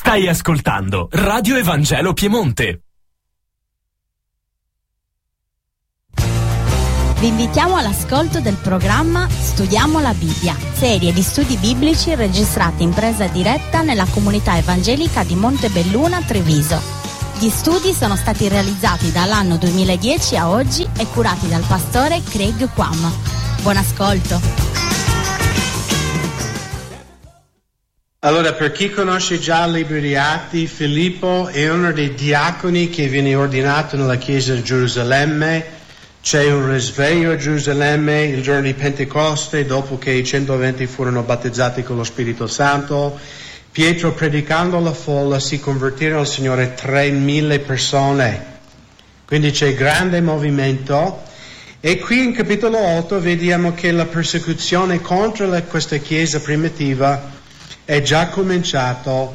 Stai ascoltando Radio Evangelo Piemonte. Vi invitiamo all'ascolto del programma Studiamo la Bibbia, serie di studi biblici registrati in presa diretta nella comunità evangelica di Montebelluna, Treviso. Gli studi sono stati realizzati dall'anno 2010 a oggi e curati dal pastore Craig Quam. Buon ascolto. Allora, per chi conosce già il libro di Atti, Filippo è uno dei diaconi che viene ordinato nella chiesa di Gerusalemme. C'è un risveglio a Gerusalemme il giorno di Pentecoste, dopo che i 120 furono battezzati con lo Spirito Santo. Pietro, predicando alla folla, si convertirono al Signore 3.000 persone. Quindi c'è grande movimento. E qui in capitolo 8 vediamo che la persecuzione contro questa chiesa primitiva è già cominciato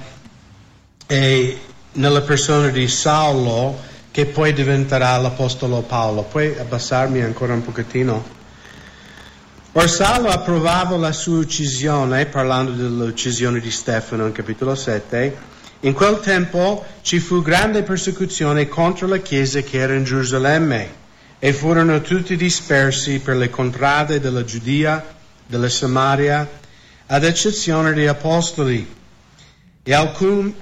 nella persona di Saulo, che poi diventerà l'Apostolo Paolo. Puoi abbassarmi ancora un pochettino? Or Saulo approvava la sua uccisione, parlando dell'uccisione di Stefano in capitolo 7. In quel tempo ci fu grande persecuzione contro la chiesa che era in Gerusalemme, e furono tutti dispersi per le contrade della Giudea, della Samaria, ad eccezione degli apostoli. E alcuni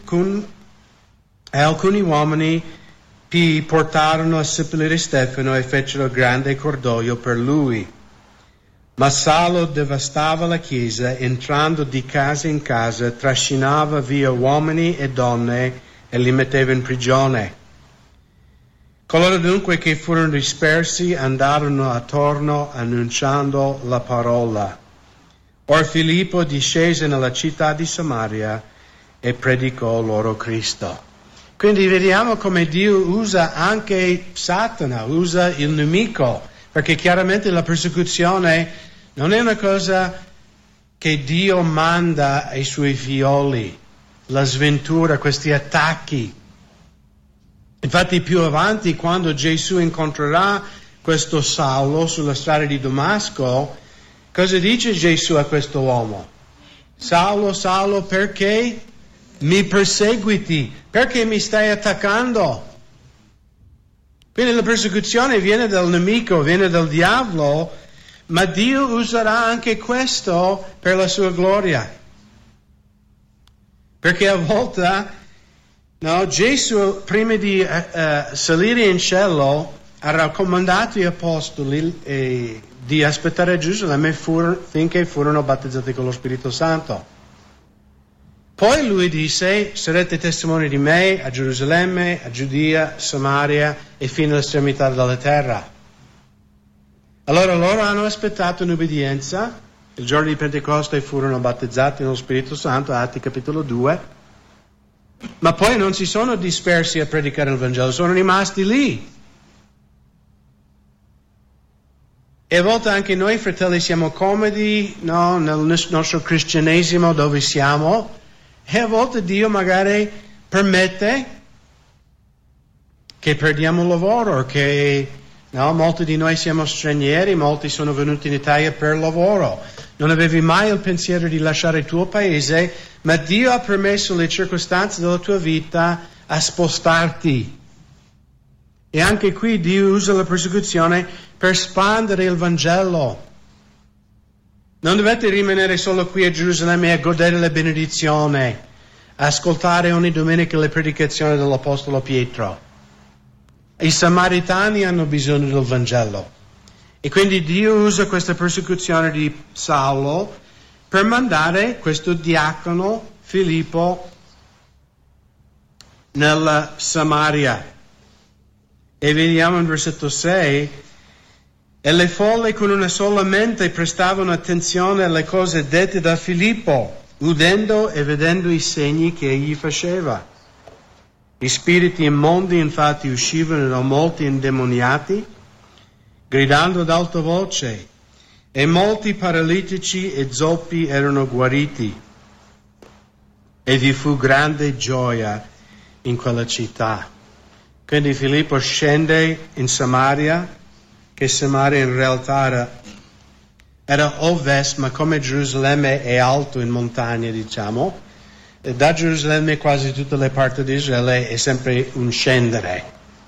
uomini portarono a seppellire Stefano e fecero grande cordoglio per lui. Ma Saulo devastava la chiesa, entrando di casa in casa, trascinava via uomini e donne e li metteva in prigione. Coloro dunque che furono dispersi andarono attorno annunciando la parola. Or Filippo discese nella città di Samaria e predicò loro Cristo. Quindi vediamo come Dio usa anche Satana, usa il nemico, perché chiaramente la persecuzione non è una cosa che Dio manda ai suoi figlioli, la sventura, questi attacchi. Infatti più avanti, quando Gesù incontrerà questo Saulo sulla strada di Damasco, cosa dice Gesù a questo uomo? Saulo, Saulo, perché mi perseguiti? Perché mi stai attaccando? Quindi la persecuzione viene dal nemico, viene dal diavolo, ma Dio userà anche questo per la sua gloria. Perché a volte, Gesù, prima di salire in cielo, ha raccomandato agli apostoli di aspettare a Gerusalemme finché furono battezzati con lo Spirito Santo. Poi lui disse: sarete testimoni di me a Gerusalemme, a Giudea, Samaria e fino all'estremità della terra. Allora loro hanno aspettato in obbedienza. Il giorno di Pentecoste furono battezzati nello Spirito Santo, Atti capitolo 2. Ma poi non si sono dispersi a predicare il Vangelo, sono rimasti lì. E a volte anche noi, fratelli, siamo comodi, nel nostro cristianesimo dove siamo. E a volte Dio magari permette che perdiamo il lavoro, che molti di noi siamo stranieri, molti sono venuti in Italia per lavoro. Non avevi mai il pensiero di lasciare il tuo paese, ma Dio ha permesso le circostanze della tua vita a spostarti. E anche qui Dio usa la persecuzione per espandere il Vangelo. Non dovete rimanere solo qui a Gerusalemme a godere la benedizione, ascoltare ogni domenica le predicazioni dell'Apostolo Pietro. I Samaritani hanno bisogno del Vangelo. E quindi Dio usa questa persecuzione di Saulo per mandare questo diacono Filippo nella Samaria. E vediamo in versetto 6: e le folle con una sola mente prestavano attenzione alle cose dette da Filippo, udendo e vedendo i segni che egli faceva. Gli spiriti immondi infatti uscivano da molti indemoniati, gridando ad alta voce, e molti paralitici e zoppi erano guariti. E vi fu grande gioia in quella città. Quindi Filippo scende in Samaria, che Samaria in realtà era ovest, ma come Gerusalemme è alto in montagna, da Gerusalemme quasi tutte le parti di Israele è sempre un scendere.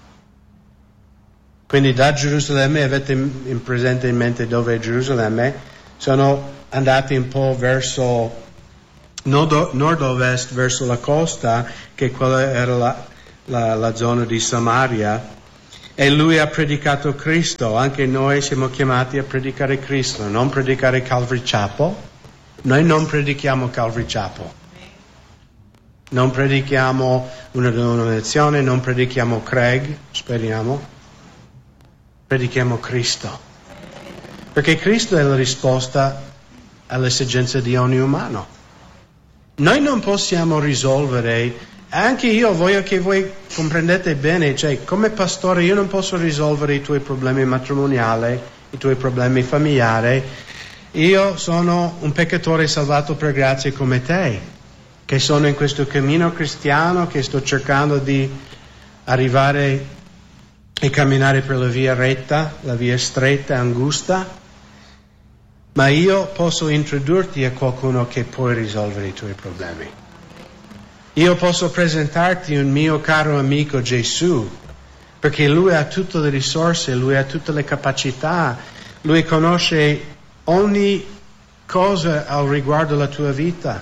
Quindi da Gerusalemme, avete presente in mente dove è Gerusalemme, sono andati un po' verso nord-ovest, verso la costa, che quella era la zona di Samaria, e lui ha predicato Cristo. Anche noi siamo chiamati a predicare Cristo, non predicare Calvary Chapel. Noi non predichiamo Calvary Chapel, non predichiamo una denominazione, non predichiamo Craig, speriamo, predichiamo Cristo, perché Cristo è la risposta alle esigenze di ogni umano. Noi non possiamo risolvere, anche io voglio che voi comprendete bene, cioè come pastore io non posso risolvere i tuoi problemi matrimoniali, i tuoi problemi familiari. Io sono un peccatore salvato per grazia come te, che sono in questo cammino cristiano, che sto cercando di arrivare e camminare per la via retta, la via stretta e angusta, ma io posso introdurti a qualcuno che può risolvere i tuoi problemi. Io posso presentarti un mio caro amico Gesù, perché lui ha tutte le risorse, lui ha tutte le capacità, lui conosce ogni cosa al riguardo della tua vita.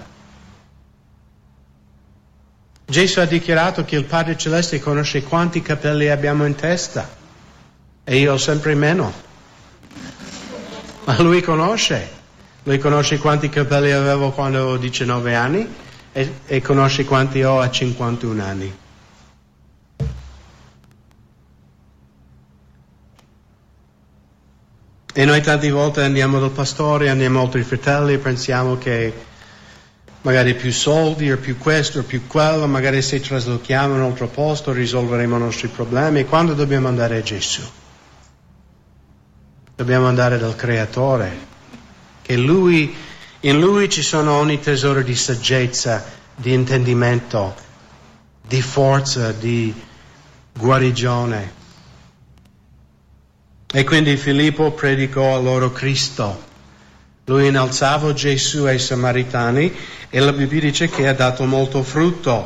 Gesù ha dichiarato che il Padre Celeste conosce quanti capelli abbiamo in testa e io sempre meno. Ma lui conosce quanti capelli avevo quando avevo 19 anni e conosce quanti ho a 51 anni. E noi tante volte andiamo dal pastore, andiamo a altri fratelli e pensiamo che magari più soldi o più questo o più quello, magari se traslochiamo in un altro posto risolveremo i nostri problemi. Quando dobbiamo andare a Gesù? Dobbiamo andare dal Creatore, che in Lui ci sono ogni tesoro di saggezza, di intendimento, di forza, di guarigione. E quindi Filippo predicò a loro Cristo. Lui innalzava Gesù ai Samaritani e la Bibbia dice che ha dato molto frutto.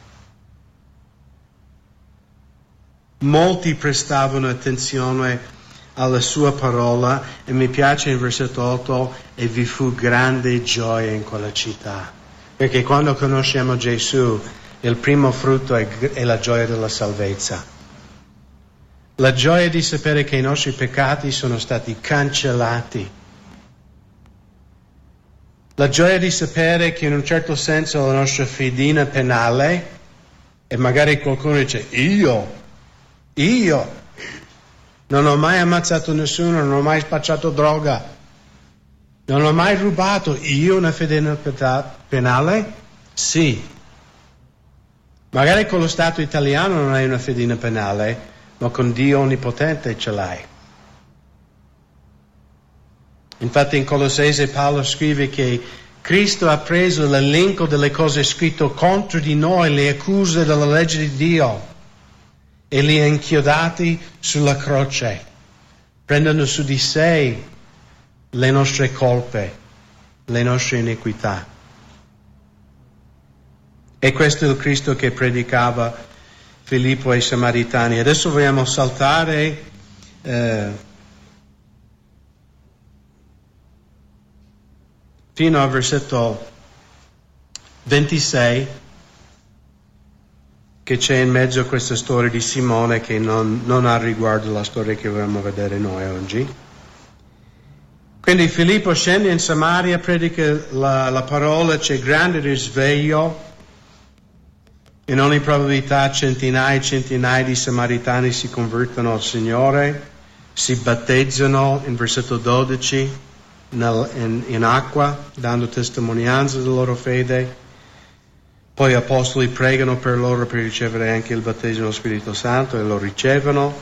Molti prestavano attenzione alla sua parola e mi piace in versetto 8, e vi fu grande gioia in quella città. Perché quando conosciamo Gesù, il primo frutto è la gioia della salvezza. La gioia di sapere che i nostri peccati sono stati cancellati. La gioia di sapere che in un certo senso la nostra fedina penale, e magari qualcuno dice, io non ho mai ammazzato nessuno, non ho mai spacciato droga, non ho mai rubato, io una fedina penale? Sì. Magari con lo Stato italiano non hai una fedina penale, ma con Dio Onnipotente ce l'hai. Infatti in Colossesi Paolo scrive che Cristo ha preso l'elenco delle cose scritte contro di noi, le accuse della legge di Dio, e li ha inchiodati sulla croce, prendendo su di sé le nostre colpe, le nostre iniquità. E questo è il Cristo che predicava Filippo ai Samaritani. Adesso vogliamo saltare fino al versetto 26, che c'è in mezzo a questa storia di Simone che non ha riguardo alla storia che vogliamo vedere noi oggi. Quindi Filippo scende in Samaria, predica la parola, c'è grande risveglio. In ogni probabilità centinaia e centinaia di Samaritani si convertono al Signore, si battezzano in versetto 12 in acqua, dando testimonianza della loro fede. Poi gli apostoli pregano per loro per ricevere anche il battesimo dello Spirito Santo e lo ricevono.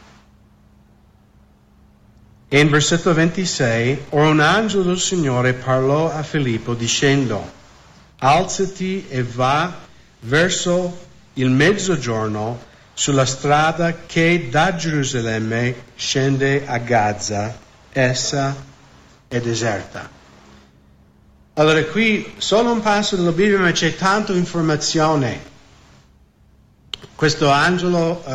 E in versetto 26, ora un angelo del Signore parlò a Filippo dicendo, alzati e va verso il mezzogiorno sulla strada che da Gerusalemme scende a Gaza, essa è deserta. Allora qui solo un passo della Bibbia, ma c'è tanta informazione. Questo angelo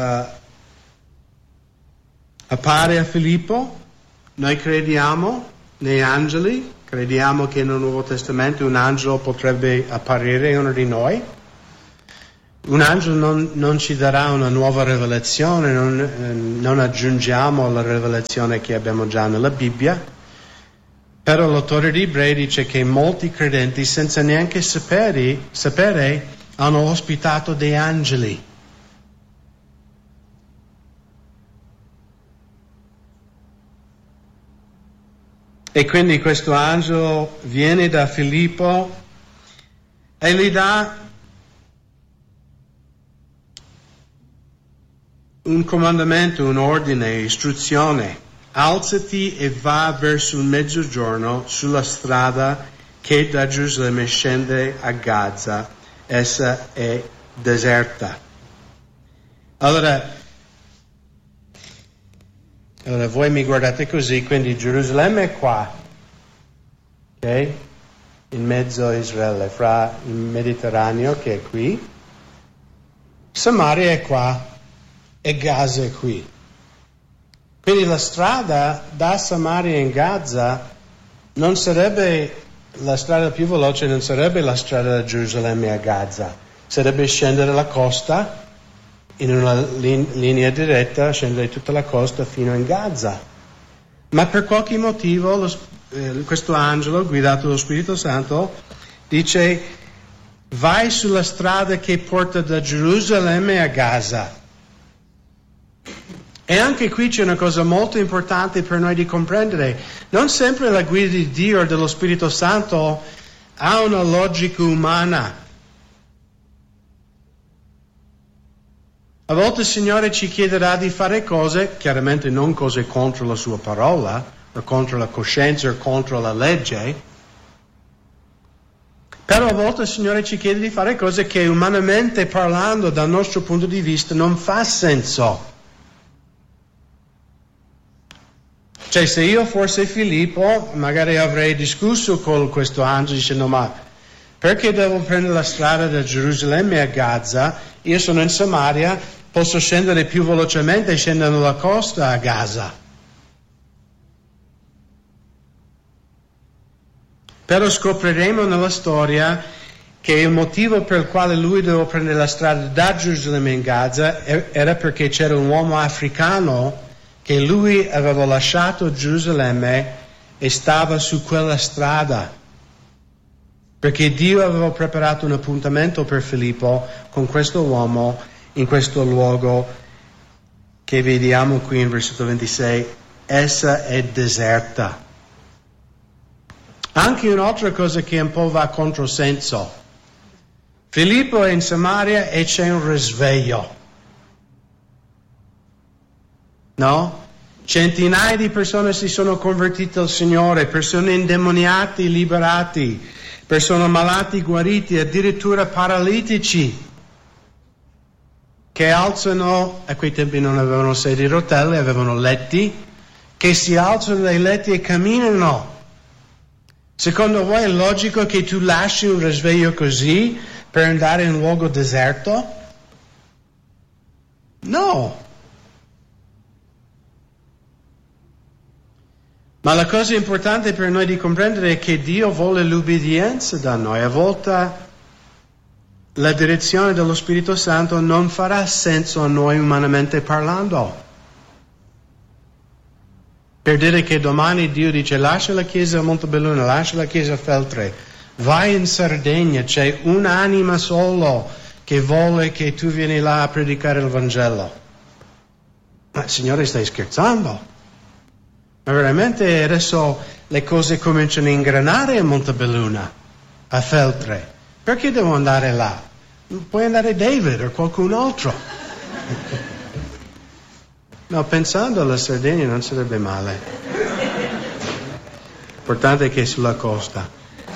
appare a Filippo, noi crediamo negli angeli, crediamo che nel Nuovo Testamento un angelo potrebbe apparire a uno di noi. Un angelo non ci darà una nuova rivelazione, non aggiungiamo alla rivelazione che abbiamo già nella Bibbia. Però l'autore di Ebrei dice che molti credenti, senza neanche sapere, hanno ospitato dei angeli. E quindi questo angelo viene da Filippo e gli dà un comandamento, un ordine, istruzione. Alzati e va verso il mezzogiorno sulla strada che da Gerusalemme scende a Gaza. Essa è deserta. Allora voi mi guardate così, quindi Gerusalemme è qua, ok? In mezzo a Israele, fra il Mediterraneo che è qui, Samaria è qua e Gaza è qui. Quindi la strada da Samaria in Gaza non sarebbe la strada più veloce, non sarebbe la strada da Gerusalemme a Gaza, sarebbe scendere la costa in una linea diretta, scendere tutta la costa fino in Gaza. Ma per qualche motivo questo angelo, guidato dallo Spirito Santo, dice: vai sulla strada che porta da Gerusalemme a Gaza. E anche qui c'è una cosa molto importante per noi di comprendere. Non sempre la guida di Dio o dello Spirito Santo ha una logica umana. A volte il Signore ci chiederà di fare cose, chiaramente non cose contro la sua parola, o contro la coscienza, o contro la legge, però a volte il Signore ci chiede di fare cose che umanamente parlando, dal nostro punto di vista, non fa senso. Cioè, se io fossi Filippo, magari avrei discusso con questo angelo dicendo: ma perché devo prendere la strada da Gerusalemme a Gaza? Io sono in Samaria, posso scendere più velocemente scendendo la costa a Gaza. Però scopriremo nella storia che il motivo per il quale lui doveva prendere la strada da Gerusalemme in Gaza era perché c'era un uomo africano che lui aveva lasciato Gerusalemme e stava su quella strada, perché Dio aveva preparato un appuntamento per Filippo con questo uomo in questo luogo che vediamo qui in versetto 26. Essa è deserta. Anche un'altra cosa che un po' va controsenso. Filippo è in Samaria e c'è un risveglio. No? Centinaia di persone si sono convertite al Signore, persone indemoniati liberati, persone malati guariti, addirittura paralitici che alzano, a quei tempi non avevano sedie a rotelle, avevano letti, che si alzano dai letti e camminano. Secondo voi è logico che tu lasci un risveglio così per andare in un luogo deserto? No. Ma la cosa importante per noi di comprendere è che Dio vuole l'ubbidienza da noi. A volte la direzione dello Spirito Santo non farà senso a noi umanamente parlando. Per dire che domani Dio dice: lascia la chiesa a Montebelluna, lascia la chiesa a Feltre, vai in Sardegna, c'è un'anima solo che vuole che tu vieni là a predicare il Vangelo. Ma Signore, stai scherzando? Ma veramente adesso le cose cominciano a ingranare a Montebelluna, a Feltre. Perché devo andare là? Puoi andare David o qualcun altro. No, pensando alla Sardegna non sarebbe male. L'importante è che è sulla costa.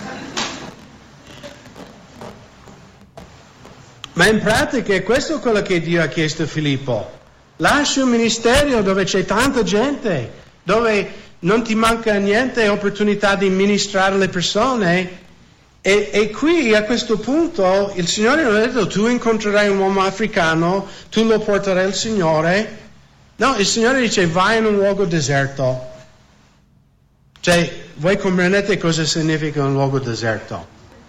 Ma in pratica è questo quello che Dio ha chiesto a Filippo. Lascia un ministero dove c'è tanta gente, dove non ti manca niente, opportunità di ministrare le persone, E qui a questo punto il Signore non ha detto tu incontrerai un uomo africano, tu lo porterai al Signore. No, il Signore dice vai in un luogo deserto. Cioè, voi comprendete cosa significa un luogo deserto?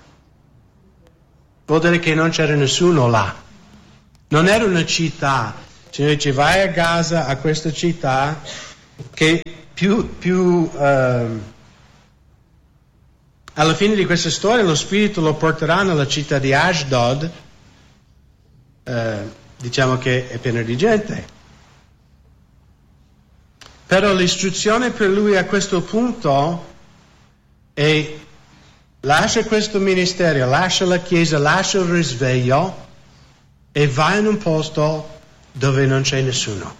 Vuol dire che non c'era nessuno là. Non era una città. Il Signore dice vai a Gaza, a questa città, che alla fine di questa storia lo Spirito lo porterà nella città di Ashdod, diciamo che è piena di gente. Però l'istruzione per lui a questo punto è lascia questo ministero, lascia la Chiesa, lascia il risveglio e vai in un posto dove non c'è nessuno.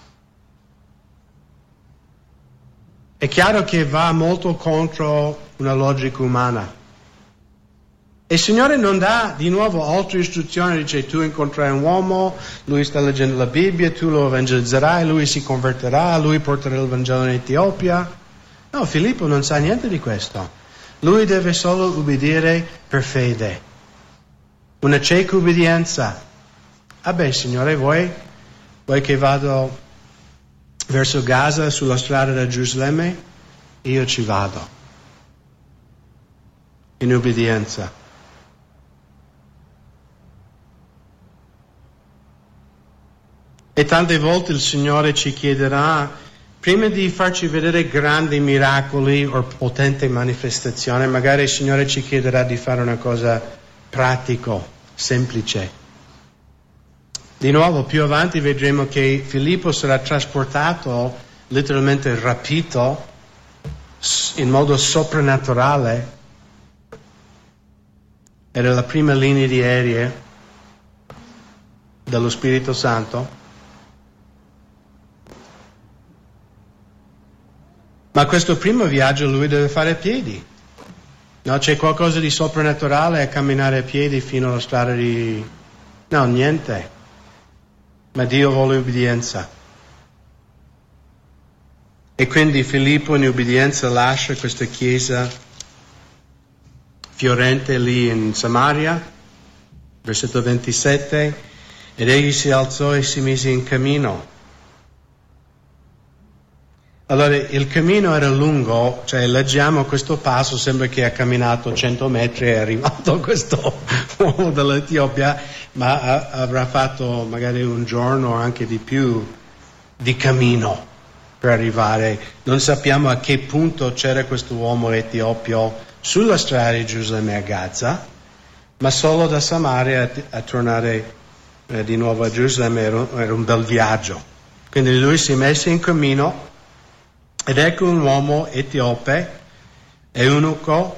È chiaro che va molto contro una logica umana. E il Signore non dà di nuovo altre istruzioni, dice tu incontrerai un uomo, lui sta leggendo la Bibbia, tu lo evangelizzerai, lui si convertirà, lui porterà il Vangelo in Etiopia. No, Filippo non sa niente di questo. Lui deve solo ubbidire per fede. Una cieca ubbidienza. Vabbè, Signore, vuoi che vado verso Gaza sulla strada da Gerusalemme? Io ci vado. In ubbidienza. E tante volte il Signore ci chiederà, prima di farci vedere grandi miracoli o potenti manifestazioni, magari il Signore ci chiederà di fare una cosa pratico, semplice. Di nuovo, più avanti vedremo che Filippo sarà trasportato, letteralmente rapito, in modo soprannaturale. Era la prima linea di aereo dello Spirito Santo. Ma questo primo viaggio lui deve fare a piedi. No, c'è qualcosa di soprannaturale a camminare a piedi fino alla strada di... No, niente. Ma Dio vuole ubbidienza. E quindi Filippo in ubbidienza lascia questa chiesa fiorente lì in Samaria, versetto 27, ed egli si alzò e si mise in cammino. Allora, il cammino era lungo, cioè leggiamo questo passo, sembra che ha camminato 100 metri e è arrivato a questo uomo dell'Etiopia, ma avrà fatto magari un giorno o anche di più di cammino per arrivare. Non sappiamo a che punto c'era questo uomo etiopio sulla strada di Gerusalemme a Gaza, ma solo da Samaria a tornare di nuovo a Gerusalemme era un bel viaggio. Quindi lui si è messo in cammino. Ed ecco un uomo etiope, eunuco,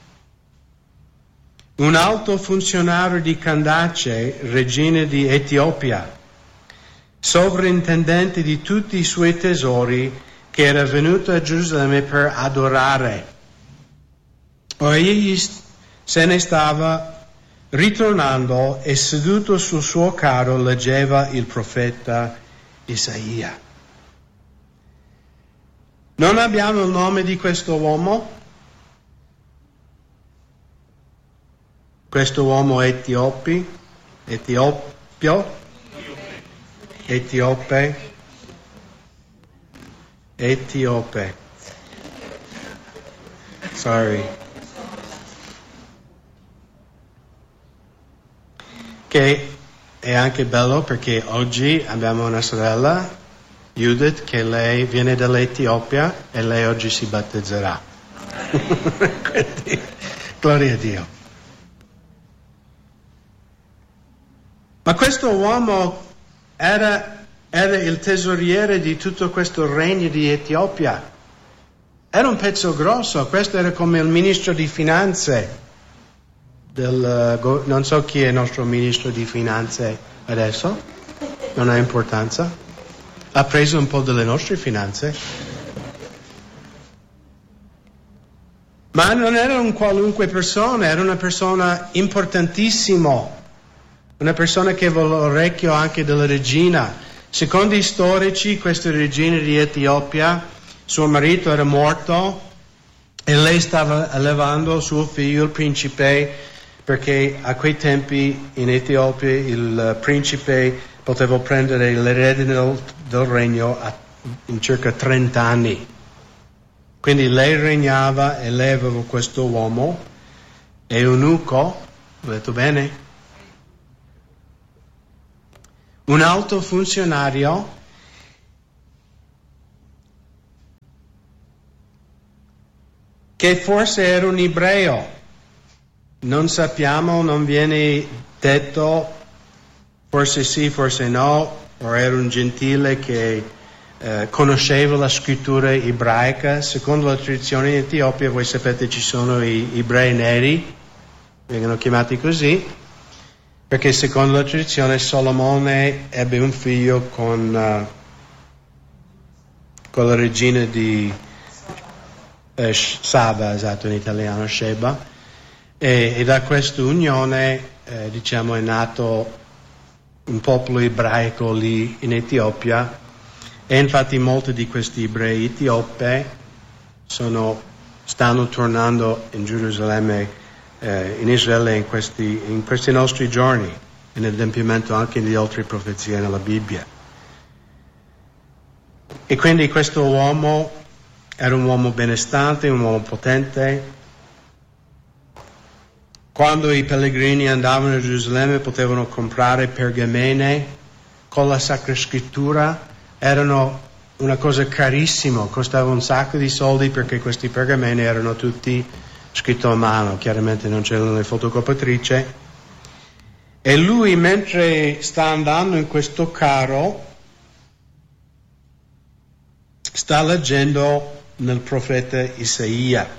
un alto funzionario di Candace, regina di Etiopia, sovrintendente di tutti i suoi tesori, che era venuto a Gerusalemme per adorare. Ora egli se ne stava ritornando e seduto sul suo carro leggeva il profeta Isaia. Non abbiamo il nome di questo uomo? Questo uomo etiope. Sorry. Che è anche bello perché oggi abbiamo una sorella, Judith, che lei viene dall'Etiopia e lei oggi si battezzerà. Quindi, gloria a Dio. Ma questo uomo era il tesoriere di tutto questo regno di Etiopia. Era un pezzo grosso, questo era come il ministro di finanze. Non so chi è il nostro ministro di finanze adesso, non ha importanza. Ha preso un po' delle nostre finanze. Ma non era un qualunque persona, era una persona importantissima, una persona che aveva l'orecchio anche della regina. Secondo i storici, questa regina di Etiopia, suo marito era morto e lei stava allevando suo figlio, il principe, perché a quei tempi in Etiopia il principe poteva prendere l'erede del regno in circa 30 anni. Quindi lei regnava e lei aveva questo uomo, eunuco, ho detto bene? Un alto funzionario che forse era un ebreo, non sappiamo, non viene detto, forse sì, forse no, o era un gentile che conosceva la scrittura ebraica. Secondo la tradizione in Etiopia, voi sapete, ci sono i ebrei neri, vengono chiamati così, perché secondo la tradizione Solomone ebbe un figlio con la regina di Saba, esatto, in italiano, Sheba, e da questa unione diciamo è nato un popolo ebraico lì in Etiopia, e infatti molti di questi ebrei etiopi stanno tornando in Gerusalemme, in Israele in questi nostri giorni, in adempimento anche di altre profezie nella Bibbia. E quindi questo uomo era un uomo benestante, un uomo potente. Quando i pellegrini andavano a Gerusalemme potevano comprare pergamene con la Sacra Scrittura, erano una cosa carissima, costava un sacco di soldi perché questi pergamene erano tutti scritti a mano, chiaramente non c'erano le fotocopiatrici. E lui, mentre sta andando in questo carro, sta leggendo nel profeta Isaia.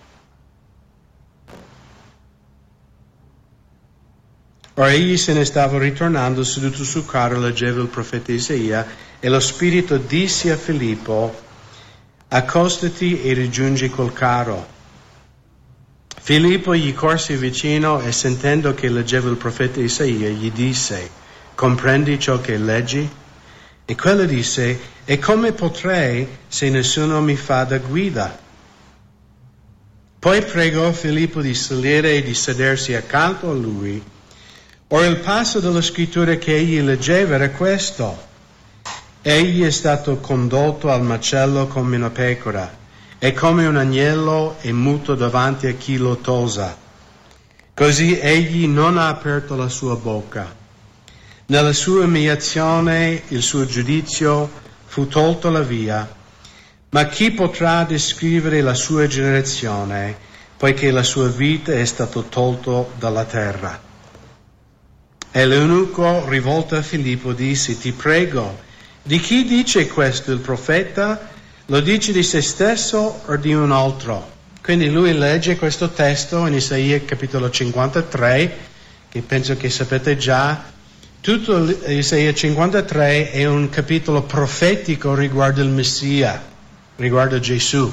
Ora egli se ne stava ritornando, seduto sul carro, leggeva il profeta Isaia, e lo Spirito disse a Filippo: accostati e raggiungi col carro. Filippo gli corse vicino e, sentendo che leggeva il profeta Isaia, gli disse: comprendi ciò che leggi? E quello disse: e come potrei se nessuno mi fa da guida? Poi pregò Filippo di salire e di sedersi accanto a lui. Ora il passo della scrittura che egli leggeva era questo: egli è stato condotto al macello come una pecora, e come un agnello è muto davanti a chi lo tosa. Così egli non ha aperto la sua bocca. Nella sua umiliazione il suo giudizio fu tolto la via. Ma chi potrà descrivere la sua generazione, poiché la sua vita è stata tolta dalla terra? E l'eunuco, rivolto a Filippo, disse: ti prego, di chi dice questo il profeta? Lo dice di se stesso o di un altro? Quindi lui legge questo testo in Isaia capitolo 53, che penso che sapete già. Tutto Isaia 53 è un capitolo profetico riguardo il Messia, riguardo Gesù.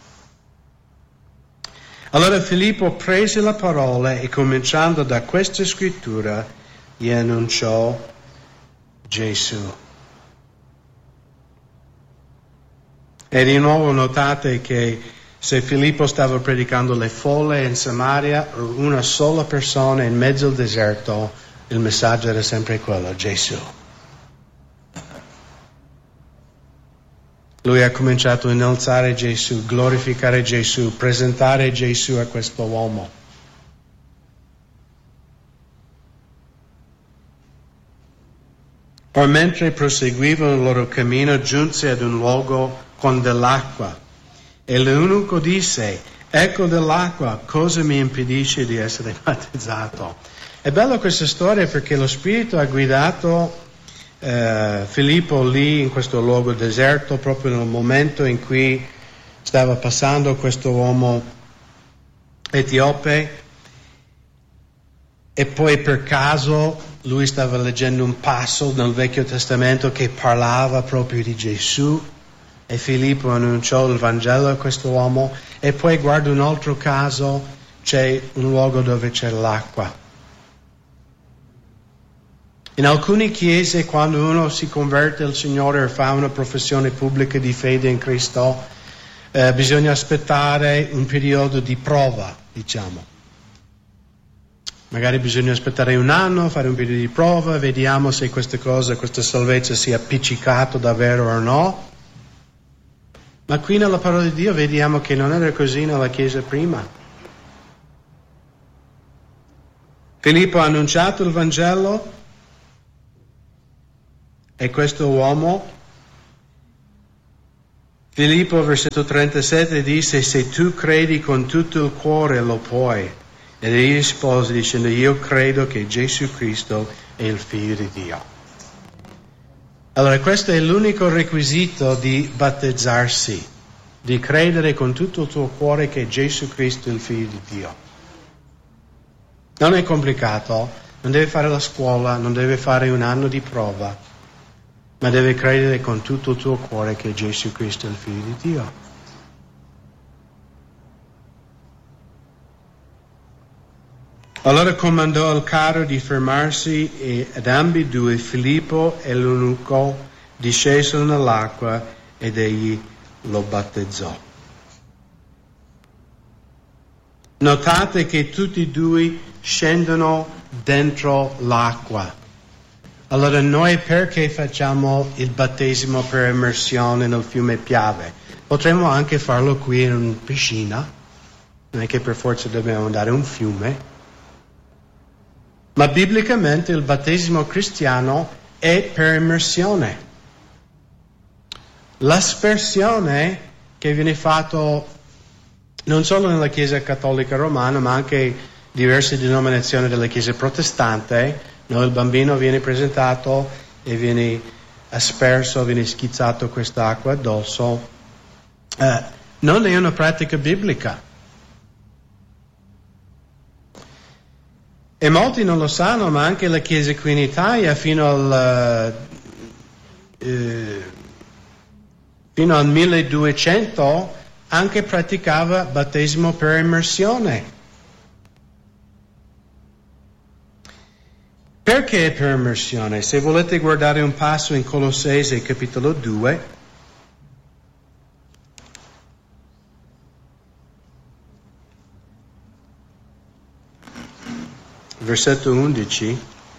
Allora Filippo prese la parola e, cominciando da questa scrittura, gli annunciò Gesù. E di nuovo notate che se Filippo stava predicando le folle in Samaria, una sola persona in mezzo al deserto, il messaggio era sempre quello: Gesù. Lui ha cominciato a innalzare Gesù, glorificare Gesù, presentare Gesù a questo uomo. Or mentre proseguivano il loro cammino, giunse ad un luogo con dell'acqua. E l'eunuco disse: ecco dell'acqua, cosa mi impedisce di essere battezzato? È bella questa storia perché lo Spirito ha guidato Filippo lì in questo luogo deserto, proprio nel momento in cui stava passando questo uomo etiope, e poi per caso lui stava leggendo un passo nel Vecchio Testamento che parlava proprio di Gesù, e Filippo annunciò il Vangelo a questo uomo. E poi guarda un altro caso, c'è un luogo dove c'è l'acqua. In alcune chiese, quando uno si converte al Signore e fa una professione pubblica di fede in Cristo, bisogna aspettare un periodo di prova, diciamo. Magari bisogna aspettare un anno, fare un periodo di prova, vediamo se questa salvezza sia appiccicato davvero o no. Ma qui nella parola di Dio vediamo che non era così nella Chiesa prima. Filippo ha annunciato il Vangelo e questo uomo, Filippo versetto 37 dice: se tu credi con tutto il cuore lo puoi. Ed egli rispose dicendo: io credo che Gesù Cristo è il Figlio di Dio. Allora questo è l'unico requisito di battezzarsi, di credere con tutto il tuo cuore che Gesù Cristo è il Figlio di Dio. Non è complicato, non deve fare la scuola, non deve fare un anno di prova, ma deve credere con tutto il tuo cuore che Gesù Cristo è il Figlio di Dio. Allora comandò al carro di fermarsi ed ambedue, Filippo e l'eunuco, discesero nell'acqua ed egli lo battezzò. Notate che tutti e due scendono dentro l'acqua. Allora noi perché facciamo il battesimo per immersione nel fiume Piave? Potremmo anche farlo qui in una piscina, non è che per forza dobbiamo andare a un fiume. Ma biblicamente il battesimo cristiano è per immersione. L'aspersione che viene fatto non solo nella Chiesa Cattolica Romana, ma anche diverse denominazioni della Chiesa Protestante, no? Il bambino viene presentato e viene asperso, viene schizzato quest'acqua addosso. Non è una pratica biblica. E molti non lo sanno, ma anche la Chiesa qui in Italia fino al 1200 anche praticava battesimo per immersione. Perché per immersione? Se volete guardare un passo in Colossesi capitolo 2, versetto 11,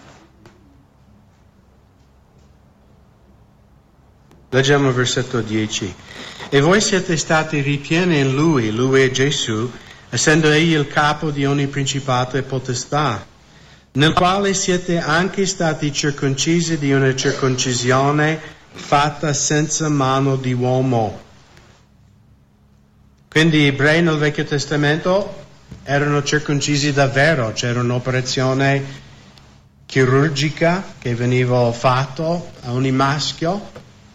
leggiamo il versetto 10. E voi siete stati ripieni in Lui è Gesù, essendo Egli il capo di ogni principato e potestà, nel quale siete anche stati circoncisi di una circoncisione fatta senza mano di uomo. Quindi gli ebrei nel Vecchio Testamento erano circoncisi davvero, c'era un'operazione chirurgica che veniva fatto a ogni maschio,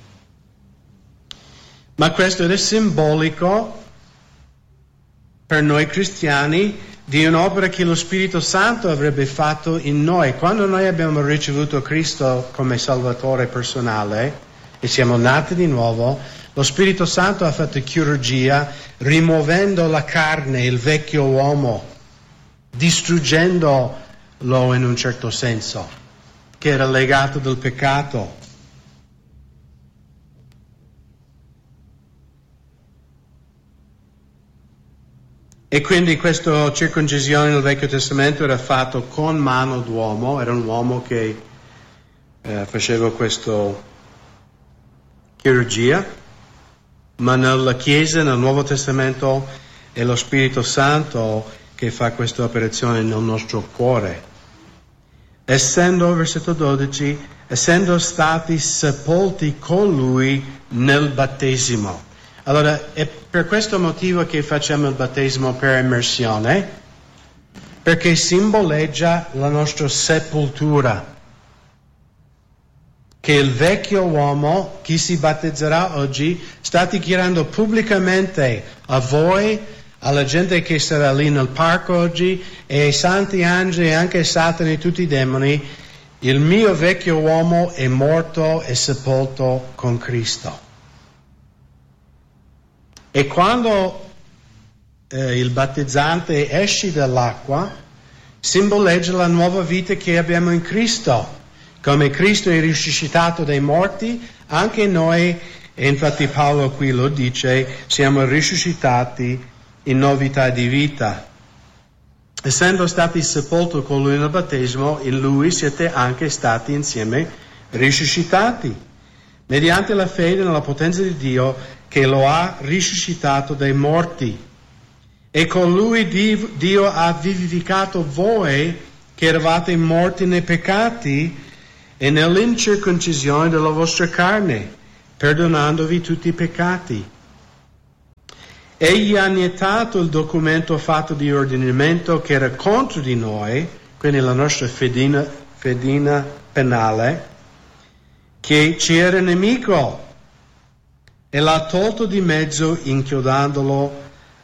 ma questo era simbolico per noi cristiani di un'opera che lo Spirito Santo avrebbe fatto in noi. Quando noi abbiamo ricevuto Cristo come Salvatore personale e siamo nati di nuovo, lo Spirito Santo ha fatto chirurgia rimuovendo la carne, il vecchio uomo, distruggendolo in un certo senso, che era legato dal peccato. E quindi questa circoncisione nel Vecchio Testamento era fatto con mano d'uomo, era un uomo che faceva questa chirurgia. Ma nella Chiesa, nel Nuovo Testamento, è lo Spirito Santo che fa questa operazione nel nostro cuore. Versetto 12, essendo stati sepolti con Lui nel battesimo. Allora, è per questo motivo che facciamo il battesimo per immersione, perché simboleggia la nostra sepoltura. Che il vecchio uomo, chi si battezzerà oggi, sta dichiarando pubblicamente a voi, alla gente che sarà lì nel parco oggi, e ai santi angeli e anche ai Satana e tutti i demoni, il mio vecchio uomo è morto e sepolto con Cristo. E quando il battezzante esce dall'acqua, simboleggia la nuova vita che abbiamo in Cristo. Come Cristo è risuscitato dai morti, anche noi E infatti Paolo qui lo dice, siamo risuscitati in novità di vita. Essendo stati sepolti con lui nel battesimo, in lui siete anche stati insieme risuscitati, mediante la fede nella potenza di Dio che lo ha risuscitato dai morti. E con lui Dio ha vivificato voi che eravate morti nei peccati e nell'incirconcisione della vostra carne, perdonandovi tutti i peccati. Egli ha annientato il documento fatto di ordinamento che era contro di noi, quindi la nostra fedina penale, che ci era nemico, e l'ha tolto di mezzo inchiodandolo